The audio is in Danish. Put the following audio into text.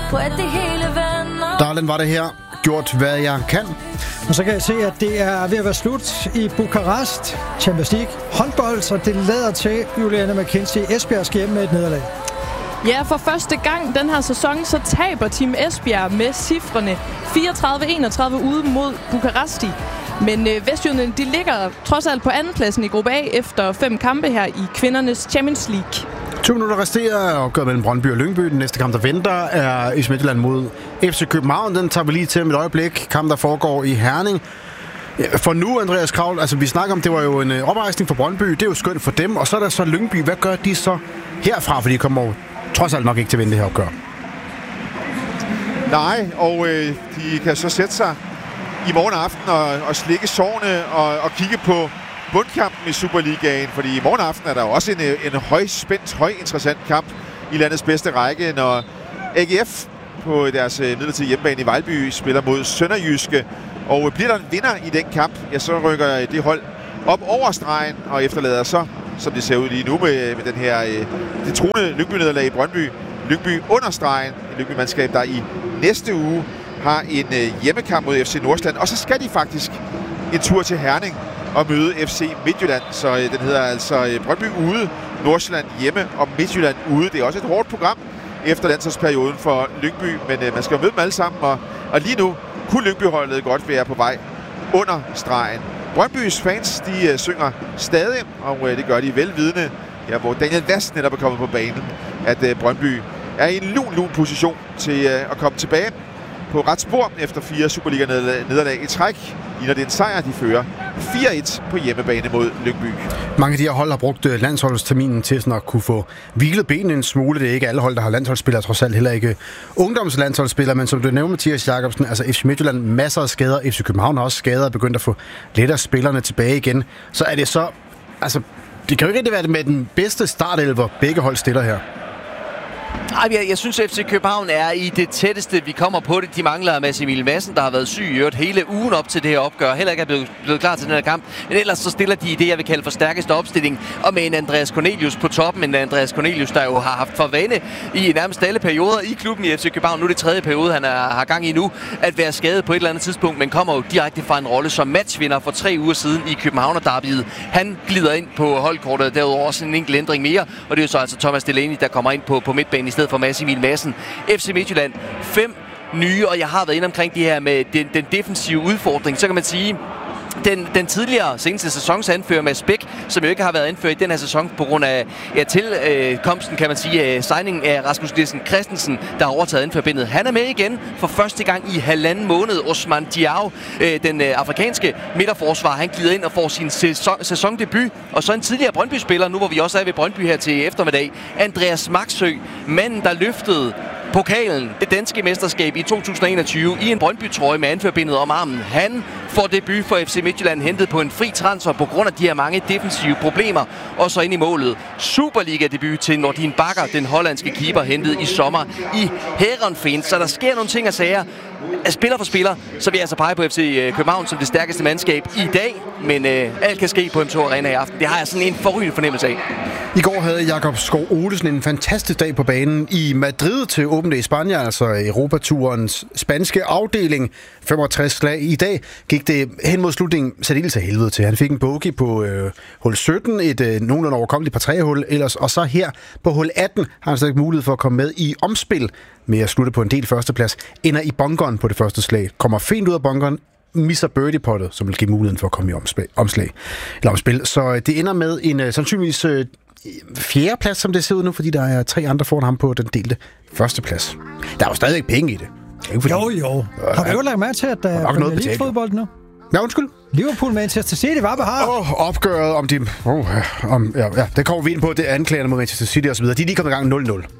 på, at det hele vender. Darlen var det her. Gjort hvad jeg kan. Og så kan jeg se, at det er ved at være slut i Bukarest. Champions League håndbold, så det lader til Juliana McKenzie. Esbjerg skal hjem med et nederlag. Ja, for første gang den her sæson, så taber Team Esbjerg med cifrene 34-31 ude mod Bukaresti. Men Vestjylland, de ligger trods alt på andenpladsen i gruppe A efter 5 kampe her i kvindernes Champions League. 2 minutter resterer opgøret mellem Brøndby og Lyngby. Den næste kamp, der venter, er i Midtjylland mod FC København. Den tager vi lige til med et øjeblik. Kamp, der foregår i Herning. For nu, Andreas Kravl, altså vi snakker om, det var jo en oprejsning for Brøndby. Det er jo skønt for dem. Og så er der så Lyngby. Hvad gør de så herfra? For de kommer jo trods alt nok ikke til at vinde det her opgør. Nej, og de kan så sætte sig i morgen aften og slikke sårene og kigge på bundkampen i Superligaen, fordi i morgen aften er der jo også en højspændt, højinteressant kamp i landets bedste række, når AGF på deres midlertidige hjemmebane i Vejlby spiller mod Sønderjyske. Og bliver der en vinder i den kamp, ja, så rykker det hold op over stregen og efterlader så, som det ser ud lige nu med den her det truende Lyngby-nederlag i Brøndby. Lyngby under stregen, et Lyngby-mandskab, der i næste uge har en hjemmekamp mod FC Nordsjælland. Og så skal de faktisk en tur til Herning og møde FC Midtjylland. Så den hedder altså Brøndby ude, Nordsjælland hjemme og Midtjylland ude. Det er også et hårdt program efter landsholdsperioden for Lyngby, men man skal jo møde dem alle sammen. Og lige nu kunne Lyngby-holdet godt være på vej under stregen. Brøndbys fans, de synger stadig, og det gør de velvidende, ja, hvor Daniel Vast netop er kommet på banen, at Brøndby er i en lun position til at komme tilbage på ret spor efter 4 Superliga-nederlag i træk. Ligner det en sejr, de fører 4-1 på hjemmebane mod Lyngby. Mange af de her hold har brugt landsholdsterminen til sådan at kunne få hvilet benene en smule. Det er ikke alle hold, der har landsholdsspillere, trods alt heller ikke ungdomslandsholdsspillere. Men som du nævnte, Mathias Jacobsen, altså FC Midtjylland, masser af skader. FC København har også skader og begyndt at få lidt af spillerne tilbage igen. Så er det så, altså, det kan jo ikke rigtig være med den bedste startelver, begge hold stiller her. Jeg synes, at FC København er i det tætteste, vi kommer på det. De mangler Mads Emil Madsen, der har været syg i øvrigt hele ugen op til det her opgør. Heller ikke er blevet klar til den her kamp. Men ellers så stiller de i det, jeg vil kalde for stærkeste opstilling. Og med en Andreas Cornelius på toppen. En Andreas Cornelius, der jo har haft for vane i nærmest alle perioder i klubben i FC København. Nu er det 3. periode, han har gang i nu. At være skadet på et eller andet tidspunkt. Men kommer jo direkte fra en rolle som matchvinder for 3 uger siden i Københavner-derbyet. Han glider ind på holdkortet. Derudover også en enkelt ændring mere. Og det er jo så altså Thomas Delaney, der kommer ind på midtbanen i stedet for Mads Emil Madsen. FC Midtjylland 5 nye, og jeg har været inde omkring det her med den defensive udfordring. Så kan man sige, den tidligere seneste sæsons anfører Mads Bæk, som jo ikke har været anført i den her sæson på grund af tilkomsten, kan man sige, signingen af Rasmus Nielsen Christensen, der har overtaget anførbindet. Han er med igen for første gang i 1,5 måned. Osman Diao, den afrikanske midterforsvar, han glider ind og får sin sæsondebut. Og så en tidligere Brøndby-spiller, nu hvor vi også er ved Brøndby her til eftermiddag, Andreas Maxø, manden der løftede pokalen, det danske mesterskab i 2021 i en Brøndby-trøje med anførbindet om armen. Han får debut for FC Midtjylland, hentet på en fri transfer på grund af de her mange defensive problemer. Og så ind i målet. Superliga-debut til Nordin Bakker, den hollandske keeper, hentet i sommer i Heerenveen. Så der sker nogle ting og sager. Spiller for spiller, så vil jeg altså pege på FC København som det stærkeste mandskab i dag. Men alt kan ske på M2 Arena i aften. Det har jeg sådan en forrygende fornemmelse af. I går havde Jakob Skov Olesen en fantastisk dag på banen i Madrid til Open Day i Spanien, altså Europaturens spanske afdeling. 65 slag. I dag gik det hen mod slutningen særdeles af helvede til. Han fik en bogey på hul 17, et nogenlunde overkommeligt par 3-hul ellers, og så her på hul 18 har han stadig mulighed for at komme med i omspil med at slutte på en del førsteplads. Ender i bunkeren på det første slag. Kommer fint ud af bunkeren, misser birdie-pottet, som vil give muligheden for at komme i omspil. Så det ender med en sandsynligvis 4. plads, som det ser ud nu, fordi der er 3 andre foran ham på den delte førsteplads. Der er jo stadigvæk penge i det. Jo. Har du jo lagt mærke til, at der er Premier League-fodbold nu? Ja, undskyld. Liverpool Manchester City var behar. Opgøret om de... det kommer vi ind på, det er anklagerne mod Manchester City og så videre. De er lige kommet i gang 0-0.